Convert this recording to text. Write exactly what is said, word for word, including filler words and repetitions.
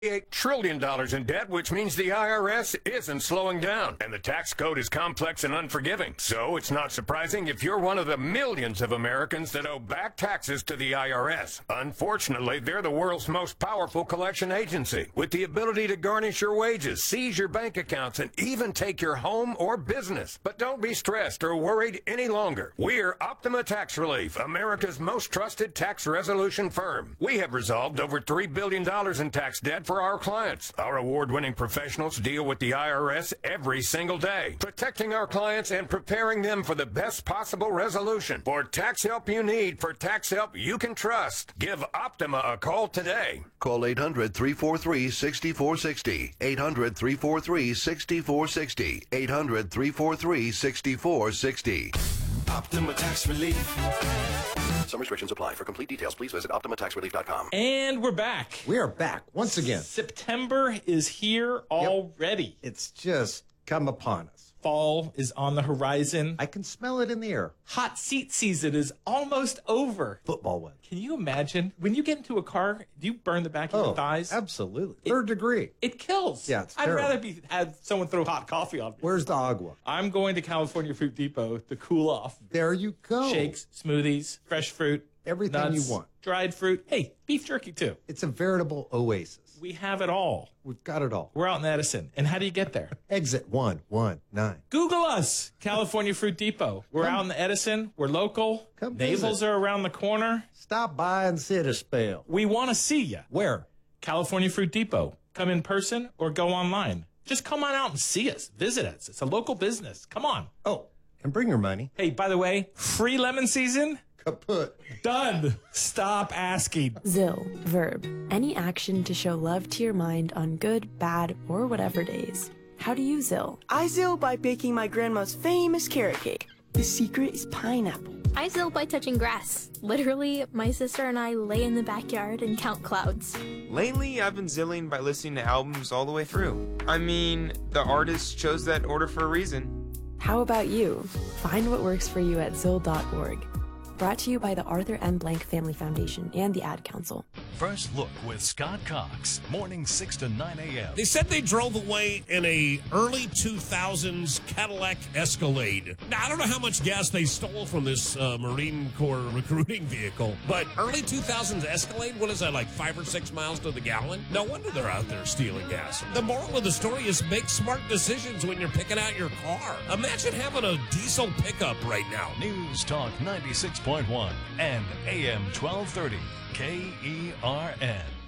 eight trillion dollars in debt, which means the I R S isn't slowing down. And the tax code is complex and unforgiving. So it's not surprising if you're one of the millions of Americans that owe back taxes to the I R S. Unfortunately, they're the world's most powerful collection agency, with the ability to garnish your wages, seize your bank accounts, and even take your home or business. But don't be stressed or worried any longer. We're Optima Tax Relief, America's most trusted tax resolution firm. We have resolved over three billion dollars in tax debt for our clients. Our award-winning professionals deal with the I R S every single day, protecting our clients and preparing them for the best possible resolution. For tax help you need, for tax help you can trust, give Optima a call today. Call eight hundred, three four three, six four six zero, eight hundred, three four three, six four six zero, eight hundred, three four three, six four six zero. Optima Tax Relief. Some restrictions apply. For complete details, please visit optima tax relief dot com. And we're back. We are back once again. September is here already. Yep. It's just come upon us. Fall is on the horizon. I can smell it in the air. Hot seat season is almost over. Football weather. Can you imagine? When you get into a car, do you burn the back of oh, your thighs? Absolutely. It, Third degree. It kills. Yeah, it's I'd terrible. rather be have someone throw hot coffee on me. Where's the agua? I'm going to California Fruit Depot to cool off. There you go. Shakes, smoothies, fresh fruit. Everything nuts, you want. Dried fruit. Hey, beef jerky too. It's a veritable oasis. We have it all. We've got it all. We're out in Edison. And how do you get there? Exit one one nine. Google us, California Fruit Depot. We're Come. out in Edison. We're local. Come Navels visit. are around the corner. Stop by and sit a spell. We want to see you. Where? California Fruit Depot. Come in person or go online. Just come on out and see us. Visit us. It's a local business. Come on. Oh, and bring your money. Hey, by the way, free lemon season? Kaput. Done. Stop asking. Zill, verb. Any action to show love to your mind on good, bad, or whatever days. How do you Zill? I Zill by baking my grandma's famous carrot cake. The secret is pineapple. I Zill by touching grass. Literally, my sister and I lay in the backyard and count clouds. Lately, I've been zilling by listening to albums all the way through. I mean, the artist chose that order for a reason. How about you? Find what works for you at zill dot org. Brought to you by the Arthur M. Blank Family Foundation and the Ad Council. First Look with Scott Cox, morning six to nine a.m. They said they drove away in a early two thousands Cadillac Escalade. Now, I don't know how much gas they stole from this uh, Marine Corps recruiting vehicle, but early two thousands Escalade, what is that, like five or six miles to the gallon? No wonder they're out there stealing gas. The moral of the story is make smart decisions when you're picking out your car. Imagine having a diesel pickup right now. News Talk ninety-six point one and A M twelve thirty K E R N.